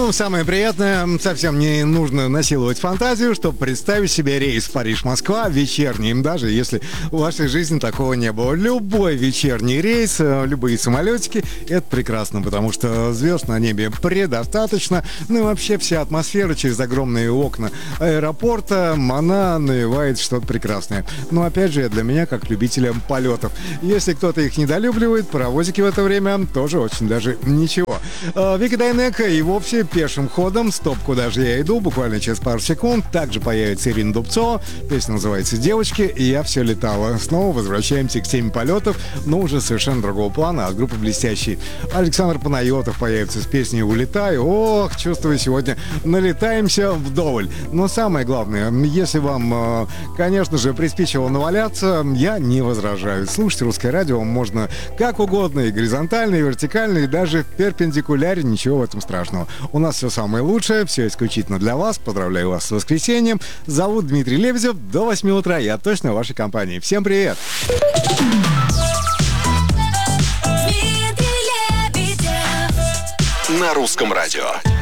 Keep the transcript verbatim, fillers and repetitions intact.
Ну, самое приятное, совсем не нужно насиловать фантазию, чтобы представить себе рейс Париж-Москва вечерний, даже если в вашей жизни такого не было. Любой вечерний рейс, любые самолетики, это прекрасно, потому что звезд на небе предостаточно. Ну и вообще вся атмосфера через огромные окна аэропорта, она навевает что-то прекрасное. Но опять же, для меня, как любителя полетов. Если кто-то их недолюбливает, паровозики в это время тоже очень даже ничего. Вики Дайнеко и вовсе пешим ходом «Стоп, куда же я иду?» буквально через пару секунд. Также появится Ирина Дубцова. Песня называется «Девочки», и я все летала. Снова возвращаемся к теме полетов, но уже совершенно другого плана, от группы «Блестящий». Александр Панайотов появится с песней «Улетаю». Ох, чувствую, сегодня налетаемся вдоволь. Но самое главное, если вам, конечно же, приспичило наваляться, я не возражаю. Слушать русское радио можно как угодно, и горизонтально, и вертикально, и даже в перпендикуляре, ничего в этом страшного. У нас все самое лучшее, все исключительно для вас. Поздравляю вас с воскресеньем. Зовут Дмитрий Лебедев. До восьми утра я точно в вашей компании. Всем привет! На русском радио.